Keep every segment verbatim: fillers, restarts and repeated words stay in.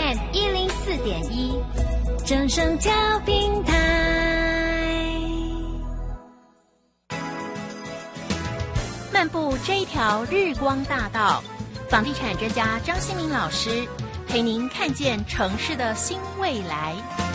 M 一零四点一，正声调频台。漫步这一条日光大道，房地产专家张新民老师陪您看见城市的新未来。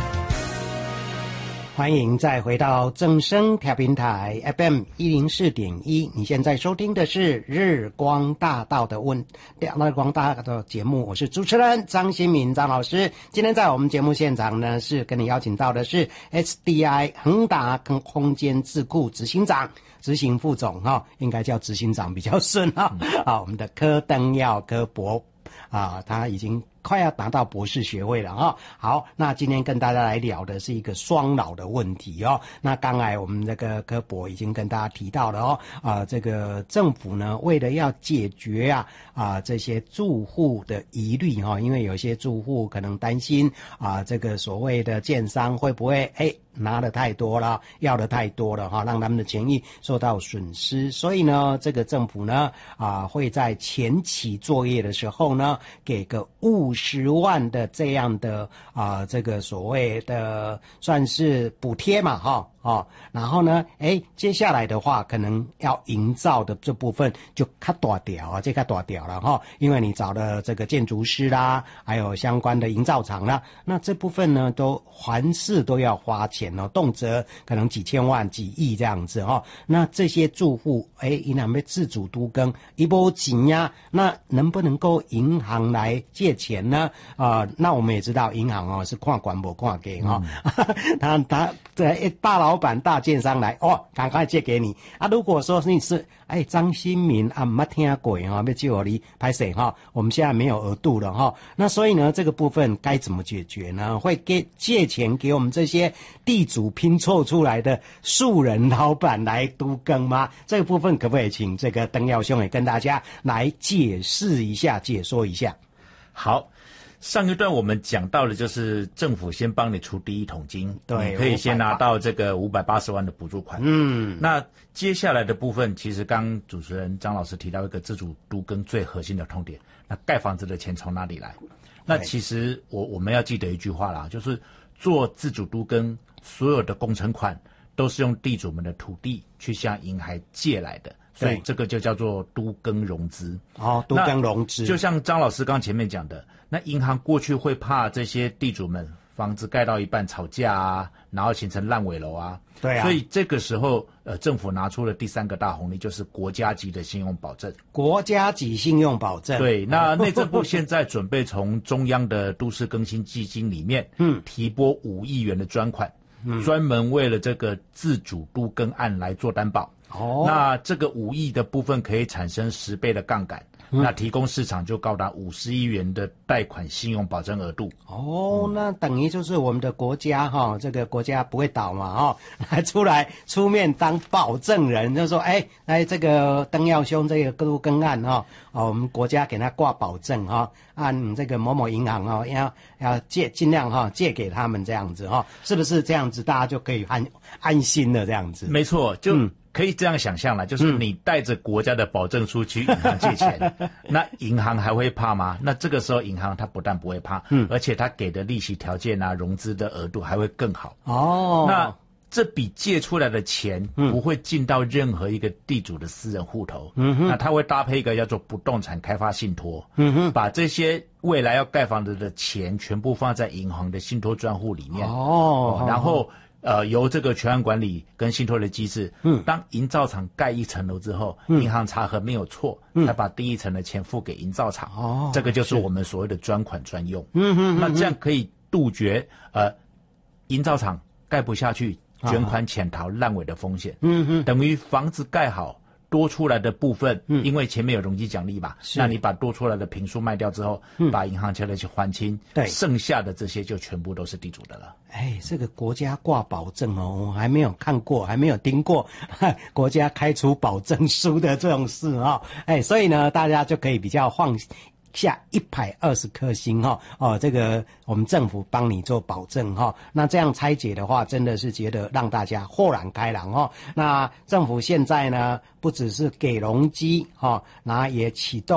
欢迎再回到正声调频台 F M 一零四点一，你现在收听的是日光大道的问日光大道的节目，我是主持人张新民张老师。今天在我们节目现场呢，是跟你邀请到的是 S D I 恒达空间智库执行长、执行副总哈、哦，应该叫执行长比较顺哈、哦。啊，我们的柯登耀柯博啊，他已经快要达到博士学位了哈、哦。好，那今天跟大家来聊的是一个双老的问题哦。那刚才我们这个柯博已经跟大家提到了哦，啊，这个政府呢，为了要解决啊啊这些住户的疑虑哈、哦，因为有些住户可能担心啊，这个所谓的建商会不会哎拿的太多了，要的太多了哈，让他们的权益受到损失。所以呢，这个政府呢啊会在前期作业的时候呢，给个五十万的这样的啊这个所谓的算是补贴嘛哈。哦，然后呢，哎，接下来的话，可能要营造的这部分就较大条啊，这较大条了哈，因为你找了这个建筑师啦，还有相关的营造厂啦，那这部分呢，都凡事都要花钱哦，动辄可能几千万、几亿这样子哦。那这些住户，哎，因他们自主都更，一波钱呀，那能不能够银行来借钱呢？啊、呃，那我们也知道，银行哦是看管不看给哦，嗯、他他这大佬。老板大建商来哦，赶快借给你啊！如果说你是哎张新民啊，没听过哈，要借我你拍谁哈？我们现在没有额度了哈，那所以呢，这个部分该怎么解决呢？会给借钱给我们这些地主拼凑出来的素人老板来都更吗？这个部分可不可以请这个登耀兄也跟大家来解释一下、解说一下？ 好。上一段我们讲到的就是政府先帮你出第一桶金，对，你可以先拿到这个五百八十万的补助款。嗯，那接下来的部分，其实刚主持人张老师提到一个自主都更最核心的痛点，那盖房子的钱从哪里来？那其实我我们要记得一句话啦，就是做自主都更，所有的工程款都是用地主们的土地去向银行借来的。所以这个就叫做都更融资哦，都更融资。 就像张老师刚前面讲的，那银行过去会怕这些地主们房子盖到一半吵架啊，然后形成烂尾楼啊。对啊。所以这个时候，呃，政府拿出了第三个大红利，就是国家级的信用保证。 国家级信用保证。 对，那内政部现在准备从中央的都市更新基金里面，嗯，提拨五亿元的专款，嗯，专门为了这个自主都更案来做担保。哦，那这个五亿的部分可以产生十倍的杠杆，嗯、那提供市场就高达五十亿元的贷款信用保证额度。 哦，那等于就是我们的国家哈，这个国家不会倒嘛哈，来出来出面当保证人，就说哎，来这个登耀兄这个都更案哈，哦，我们国家给他挂保证哈，按这个某某银行哈，要要借尽量哈借给他们这样子哈，是不是这样子大家就可以安安心的这样子？ 没错，就。嗯可以这样想象了，就是你带着国家的保证书去银行借钱，嗯、那银行还会怕吗？那这个时候银行它不但不会怕，嗯，而且它给的利息条件啊、融资的额度还会更好。哦，那这笔借出来的钱不会进到任何一个地主的私人户头，嗯哼，那它会搭配一个叫做不动产开发信托，嗯哼，把这些未来要盖房子的钱全部放在银行的信托专户里面。哦，哦然后。呃，由这个全案管理跟信托的机制，嗯，当营造厂盖一层楼之后，嗯、银行查核没有错，嗯，才把第一层的钱付给营造厂，哦，这个就是我们所谓的专款专用，嗯哼，那这样可以杜绝呃营造厂盖不下去、卷款潜逃、烂尾的风险，嗯哼，等于房子盖好。多出来的部分，嗯，因为前面有容积奖励嘛，那你把多出来的坪数卖掉之后，嗯，把银行钱的去还清，对，剩下的这些就全部都是地主的了。 哎，这个国家挂保证哦，我还没有看过，还没有听过国家开出保证书的这种事哦。哎，所以呢，大家就可以比较放下一百二十颗星哈哦，这个我们政府帮你做保证哈，那这样拆解的话，真的是觉得让大家豁然开朗哈。那政府现在呢，不只是给容积哈，然后也启动。